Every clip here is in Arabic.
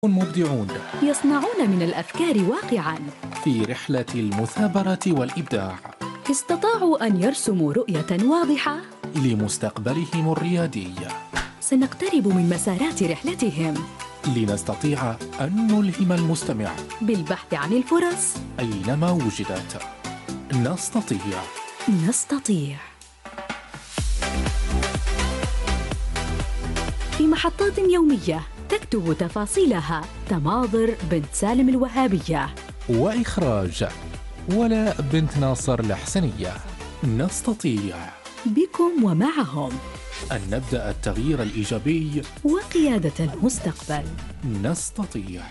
مبدعون يصنعون من الأفكار واقعاً. في رحلة المثابرة والإبداع استطاعوا أن يرسموا رؤية واضحة لمستقبلهم الريادي. سنقترب من مسارات رحلتهم لنستطيع أن نلهم المستمع بالبحث عن الفرص أينما وجدت. نستطيع. في محطات يومية تكتب تفاصيلها تماضر بنت سالم الوهابية، وإخراج ولاء بنت ناصر الحسنية. نستطيع بكم ومعهم أن نبدأ التغيير الإيجابي وقيادة المستقبل. نستطيع.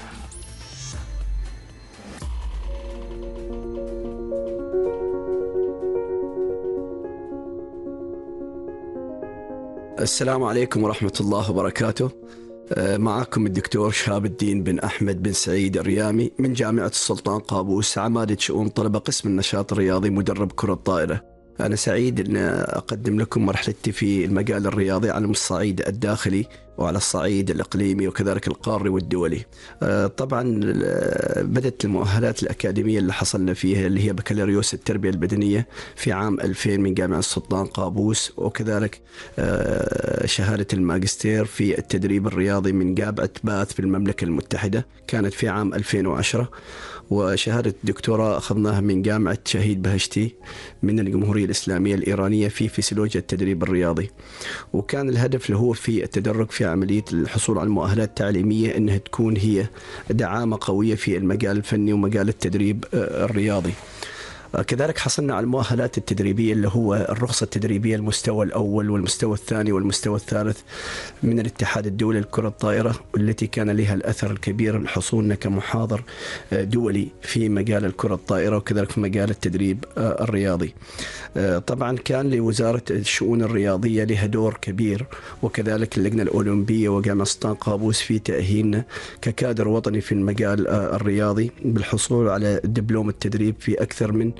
السلام عليكم ورحمة الله وبركاته. معكم الدكتور شهاب الدين بن أحمد بن سعيد الريامي من جامعة السلطان قابوس، عمادة شؤون طلبة قسم النشاط الرياضي، مدرب كرة طائرة. أنا سعيد أن أقدم لكم مرحلتي في المجال الرياضي على الصعيد الداخلي وعلى الصعيد الإقليمي وكذلك القاري والدولي. طبعا بدأت المؤهلات الأكاديمية اللي حصلنا فيها اللي هي بكالوريوس التربية البدنية في عام 2000 من جامعة السلطان قابوس، وكذلك شهادة الماجستير في التدريب الرياضي من جامعة باث في المملكة المتحدة كانت في عام 2010، وشهادة الدكتوراه أخذناها من جامعة شهيد بهشتي من الجمهورية الإسلامية الإيرانية في فيسيولوجيا التدريب الرياضي. وكان الهدف اللي هو في التدرج في عملية الحصول على المؤهلات التعليمية أنها تكون هي دعامة قوية في المجال الفني ومجال التدريب الرياضي. كذلك حصلنا على المؤهلات التدريبية اللي هو الرخصة التدريبية المستوى الأول والمستوى الثاني والمستوى الثالث من الاتحاد الدولي لكرة الطائرة، والتي كان لها الأثر الكبير لحصولنا كمحاضر دولي في مجال الكرة الطائرة وكذلك في مجال التدريب الرياضي. طبعا كان لوزارة الشؤون الرياضية لها دور كبير، وكذلك اللجنة الأولمبية وجامعة السلطان قابوس في تأهيلنا ككادر وطني في المجال الرياضي بالحصول على دبلوم التدريب في أكثر من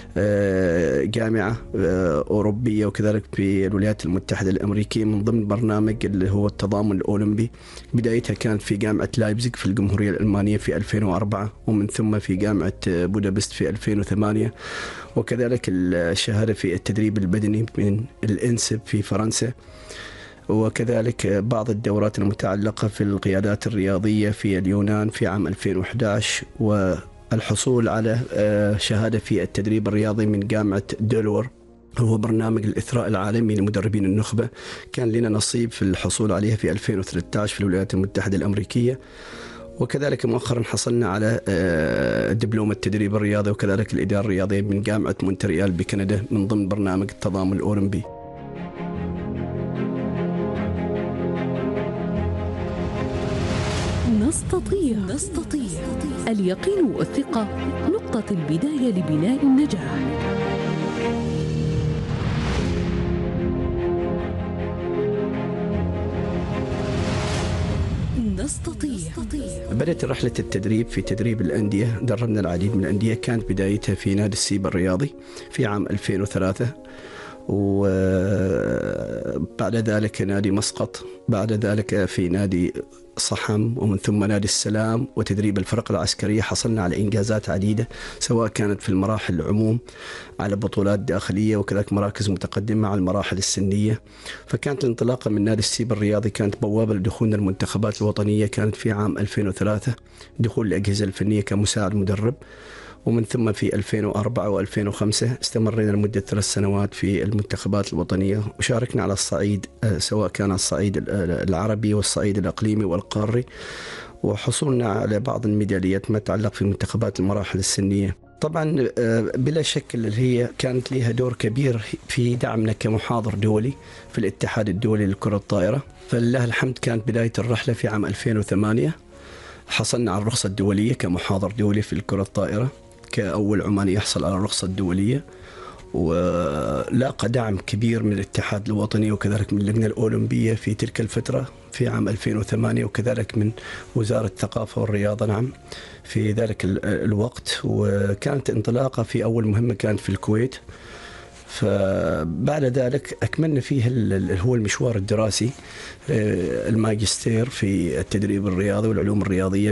جامعة أوروبية وكذلك في الولايات المتحدة الأمريكية من ضمن برنامج اللي هو التضامن الأولمبي. بدايتها كانت في جامعة لايبزيغ في الجمهورية الألمانية في 2004، ومن ثم في جامعة بودابست في 2008، وكذلك الشهادة في التدريب البدني من الإنسب في فرنسا، وكذلك بعض الدورات المتعلقة في القيادات الرياضية في اليونان في عام 2011، والحصول على شهادة في التدريب الرياضي من جامعة دولور هو برنامج الإثراء العالمي لمدربين النخبة، كان لنا نصيب في الحصول عليها في 2013 في الولايات المتحدة الأمريكية. وكذلك مؤخرا حصلنا على دبلوم التدريب الرياضي وكذلك الإدارة الرياضية من جامعة مونتريال بكندا من ضمن برنامج التضامن الأولمبي. نستطيع. اليقين والثقة نقطة البداية لبناء النجاح. بدأت رحلة التدريب في تدريب الأندية، دربنا العديد من الأندية. كانت بدايتها في نادي السيب الرياضي في عام 2003، وبعد ذلك نادي مسقط، بعد ذلك في نادي صحم، ومن ثم نادي السلام وتدريب الفرق العسكرية. حصلنا على إنجازات عديدة سواء كانت في المراحل العموم على بطولات داخلية وكذلك مراكز متقدمة على المراحل السنية. فكانت الانطلاقة من نادي السيب الرياضي كانت بوابة لدخولنا المنتخبات الوطنية، كانت في عام 2003 دخول الأجهزة الفنية كمساعد مدرب، ومن ثم في 2004 و2005 استمرنا لمدة 3 سنوات في المنتخبات الوطنية، وشاركنا على الصعيد سواء كان الصعيد العربي والصعيد الإقليمي والقاري، وحصولنا على بعض الميداليات ما يتعلق في منتخبات المراحل السنية. طبعا بلا شك اللي هي كانت لها دور كبير في دعمنا كمحاضر دولي في الاتحاد الدولي لكرة الطائرة. فلله الحمد كانت بداية الرحلة في عام 2008، حصلنا على الرخصة الدولية كمحاضر دولي في الكرة الطائرة، كأول عماني يحصل على الرخصة الدولية، ولاقى دعم كبير من الاتحاد الوطني وكذلك من اللجنة الأولمبية في تلك الفترة في عام 2008، وكذلك من وزارة الثقافة والرياضة في ذلك الوقت. وكانت انطلاقة في أول مهمة كانت في الكويت فبعد ذلك أكملنا فيه هو المشوار الدراسي، الماجستير في التدريب الرياضي والعلوم الرياضية